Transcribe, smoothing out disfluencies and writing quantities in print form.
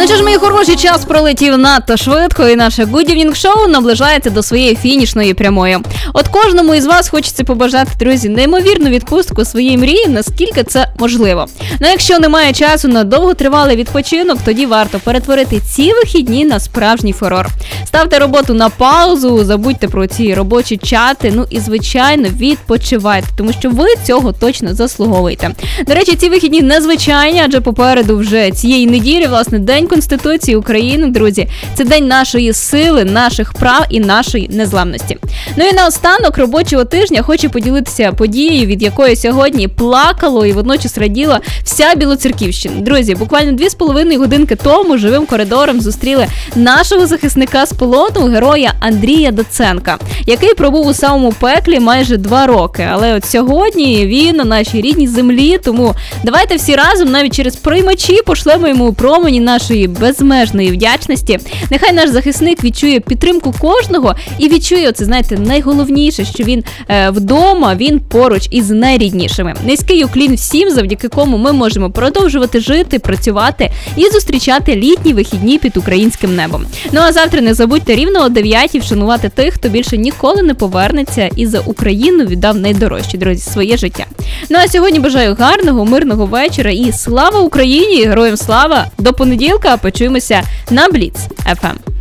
що ж, мій хороший, час пролетів надто швидко, і наше Good Evening Show наближається до своєї фінішної прямої. От кожному із вас хочеться побажати, друзі, неймовірну відпустку своїй мрії, наскільки це можливо. Ну, якщо немає часу на довготривалий відпочинок, тоді варто перетворити ці вихідні на справжній фурор. Ставте роботу на паузу, забудьте про ці робочі чати, ну і, звичайно, відпочивайте, тому що ви цього точно заслуговуєте. До речі, ці вихідні незвичайні, адже попереду вже цієї неділі, власне, День Конституції України, друзі. Це день нашої сили, наших прав і нашої незламності. Ну і наостанок робочого тижня хочу поділитися подією, від якої сьогодні плакало і водночас раділа вся Білоцерківщина. Друзі, буквально 2,5 годинки тому живим коридором зустріли нашого захисника з полону, героя Андрія Доценка, який пробув у самому пеклі майже 2 роки. Але от сьогодні він на нашій рідній землі, тому давайте всі разом навіть через приймачі пошлемо йому промені нашої безмежної вдячності. Нехай наш захисник відчує підтримку кожного і відчує, оце, знаєте, найголовніше, що він вдома, він поруч із найріднішими. Низький уклін всім, завдяки кому ми можемо продовжувати жити, працювати і зустрічати літні вихідні під українським небом. Ну а завтра не забудьте рівно о 9-й вшанувати тих, хто більше ніколи не повернеться і за Україну віддав найдорожче, друзі, своє життя. Ну а сьогодні бажаю гарного, мирного вечора і слава Україні! Героям слава! До понеділка почуємося на Бліц FM.